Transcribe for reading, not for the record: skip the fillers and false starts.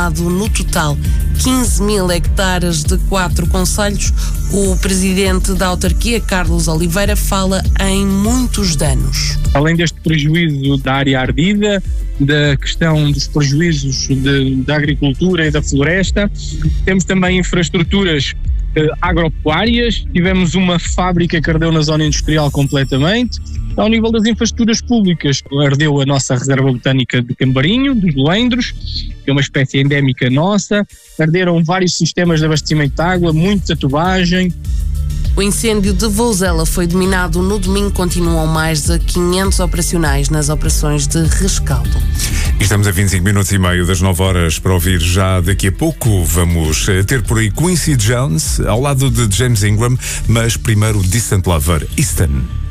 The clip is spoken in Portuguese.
queimado no total 15 mil hectares de 4 concelhos. O presidente da autarquia, Carlos Oliveira, fala em muitos danos. Além deste prejuízo da área ardida, da questão dos prejuízos da agricultura e da floresta, temos também infraestruturas agropecuárias, tivemos uma fábrica que ardeu na zona industrial completamente. Ao nível das infraestruturas públicas, ardeu a nossa reserva botânica de Cambarinho, dos Loendros, que é uma espécie endémica nossa, arderam vários sistemas de abastecimento de água, muita tubagem. O incêndio de Vouzela foi dominado no domingo. Continuam mais de 500 operacionais nas operações de rescaldo. Estamos a 25 minutos e meio das 9 horas para ouvir já daqui a pouco. Vamos ter por aí Quincy Jones ao lado de James Ingram, mas primeiro Distant Lover, Easton.